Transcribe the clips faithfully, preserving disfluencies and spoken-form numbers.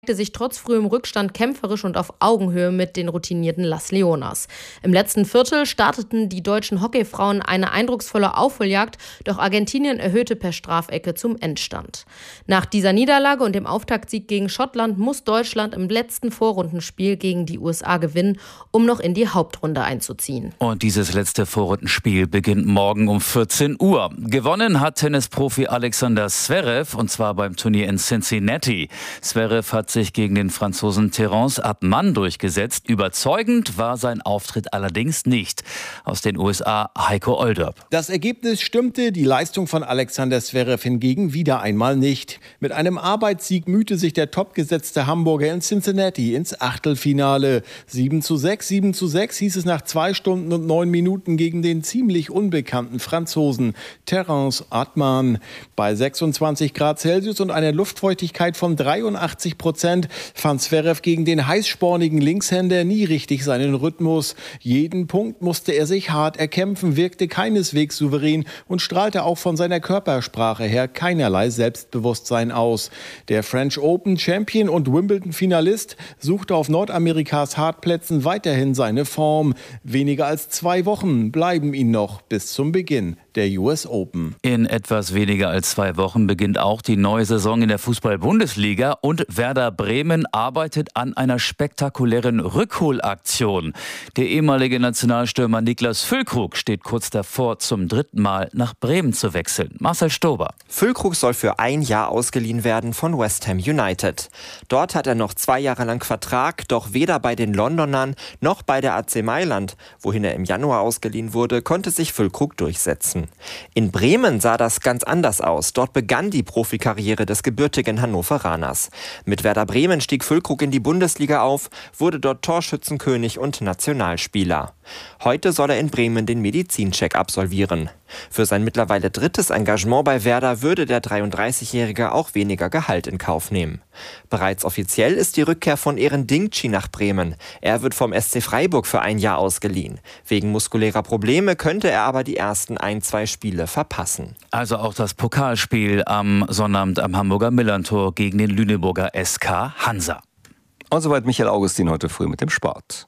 sich trotz frühem Rückstand kämpferisch und auf Augenhöhe mit den routinierten Las Leonas. Im letzten Viertel starteten die deutschen Hockeyfrauen eine eindrucksvolle Aufholjagd, doch Argentinien erhöhte per Strafecke zum Endstand. Nach dieser Niederlage und dem Auftaktsieg gegen Schottland muss Deutschland im letzten Vorrundenspiel gegen die U S A gewinnen, um noch in die Hauptrunde einzuziehen. Und dieses letzte Vorrundenspiel beginnt morgen um vierzehn Uhr. Gewonnen hat Tennisprofi Alexander Zverev, und zwar beim Turnier in Cincinnati. Zverev hat sich gegen den Franzosen Terence Atman durchgesetzt. Überzeugend war sein Auftritt allerdings nicht. Aus den U S A Heiko Olderb. Das Ergebnis stimmte, die Leistung von Alexander Zverev hingegen wieder einmal nicht. Mit einem Arbeitssieg mühte sich der topgesetzte Hamburger in Cincinnati ins Achtelfinale. sieben zu sechs, sieben zu sechs hieß es nach zwei Stunden und neun Minuten gegen den ziemlich unbekannten Franzosen Terence Atman. Bei sechsundzwanzig Grad Celsius und einer Luftfeuchtigkeit von dreiundachtzig Prozent fand Zverev gegen den heißspornigen Linkshänder nie richtig seinen Rhythmus. Jeden Punkt musste er sich hart erkämpfen, wirkte keineswegs souverän und strahlte auch von seiner Körpersprache her keinerlei Selbstbewusstsein aus. Der French Open Champion und Wimbledon-Finalist suchte auf Nordamerikas Hartplätzen weiterhin seine Form. Weniger als zwei Wochen bleiben ihm noch bis zum Beginn der U S Open. In etwas weniger als zwei Wochen beginnt auch die neue Saison in der Fußball-Bundesliga und Werder Bremen arbeitet an einer spektakulären Rückholaktion. Der ehemalige Nationalstürmer Niklas Füllkrug steht kurz davor, zum dritten Mal nach Bremen zu wechseln. Marcel Stober. Füllkrug soll für ein Jahr ausgeliehen werden von West Ham United. Dort hat er noch zwei Jahre lang Vertrag, doch weder bei den Londonern noch bei der A C Mailand, wohin er im Januar ausgeliehen wurde, konnte sich Füllkrug durchsetzen. In Bremen sah das ganz anders aus. Dort begann die Profikarriere des gebürtigen Hannoveraners. Mit Werder Bremen stieg Füllkrug in die Bundesliga auf, wurde dort Torschützenkönig und Nationalspieler. Heute soll er in Bremen den Medizincheck absolvieren. Für sein mittlerweile drittes Engagement bei Werder würde der dreiunddreißigjährige auch weniger Gehalt in Kauf nehmen. Bereits offiziell ist die Rückkehr von Eren Dingchi nach Bremen. Er wird vom S C Freiburg für ein Jahr ausgeliehen. Wegen muskulärer Probleme könnte er aber die ersten ein, zwei Spiele verpassen. Also auch das Pokalspiel am Sonnabend am Hamburger Millerntor gegen den Lüneburger S K Hansa. Und soweit Michael Augustin heute früh mit dem Sport.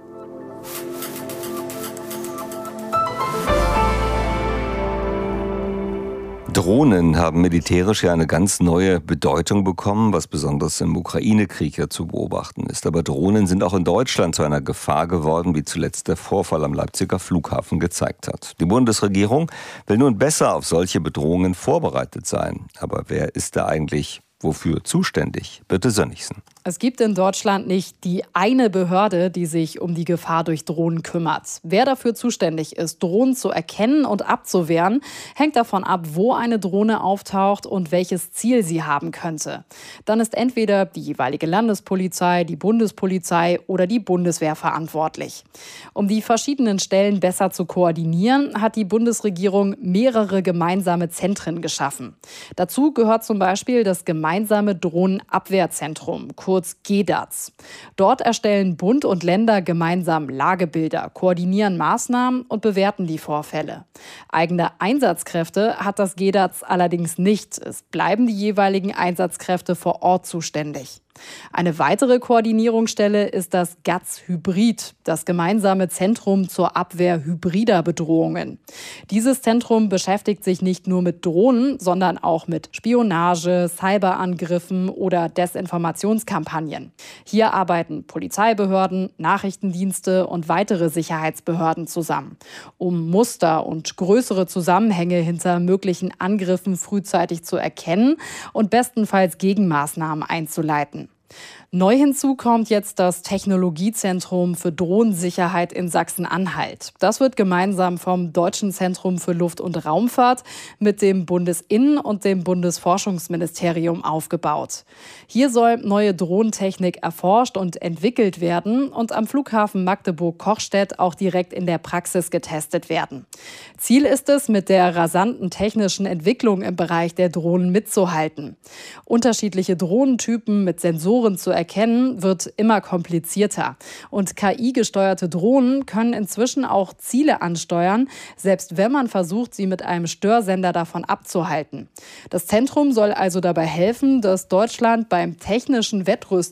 Drohnen haben militärisch ja eine ganz neue Bedeutung bekommen, was besonders im Ukraine-Krieg ja zu beobachten ist. Aber Drohnen sind auch in Deutschland zu einer Gefahr geworden, wie zuletzt der Vorfall am Leipziger Flughafen gezeigt hat. Die Bundesregierung will nun besser auf solche Bedrohungen vorbereitet sein. Aber wer ist da eigentlich wofür zuständig? Birte Sönnigsen. Es gibt in Deutschland nicht die eine Behörde, die sich um die Gefahr durch Drohnen kümmert. Wer dafür zuständig ist, Drohnen zu erkennen und abzuwehren, hängt davon ab, wo eine Drohne auftaucht und welches Ziel sie haben könnte. Dann ist entweder die jeweilige Landespolizei, die Bundespolizei oder die Bundeswehr verantwortlich. Um die verschiedenen Stellen besser zu koordinieren, hat die Bundesregierung mehrere gemeinsame Zentren geschaffen. Dazu gehört zum Beispiel das gemeinsame Drohnenabwehrzentrum, kurz G D A Z. Dort erstellen Bund und Länder gemeinsam Lagebilder, koordinieren Maßnahmen und bewerten die Vorfälle. Eigene Einsatzkräfte hat das G D A Z allerdings nicht. Es bleiben die jeweiligen Einsatzkräfte vor Ort zuständig. Eine weitere Koordinierungsstelle ist das G A Z Hybrid, das gemeinsame Zentrum zur Abwehr hybrider Bedrohungen. Dieses Zentrum beschäftigt sich nicht nur mit Drohnen, sondern auch mit Spionage, Cyberangriffen oder Desinformationskampagnen. Hier arbeiten Polizeibehörden, Nachrichtendienste und weitere Sicherheitsbehörden zusammen, um Muster und größere Zusammenhänge hinter möglichen Angriffen frühzeitig zu erkennen und bestenfalls Gegenmaßnahmen einzuleiten. Neu hinzu kommt jetzt das Technologiezentrum für Drohnensicherheit in Sachsen-Anhalt. Das wird gemeinsam vom Deutschen Zentrum für Luft- und Raumfahrt mit dem Bundesinnen- und dem Bundesforschungsministerium aufgebaut. Hier soll neue Drohnentechnik erforscht und entwickelt werden und am Flughafen Magdeburg-Kochstedt auch direkt in der Praxis getestet werden. Ziel ist es, mit der rasanten technischen Entwicklung im Bereich der Drohnen mitzuhalten. Unterschiedliche Drohnentypen mit Sensoren zu erkennen, wird immer komplizierter. Und K I-gesteuerte Drohnen können inzwischen auch Ziele ansteuern, selbst wenn man versucht, sie mit einem Störsender davon abzuhalten. Das Zentrum soll also dabei helfen, dass Deutschland beim technischen Wettrüsten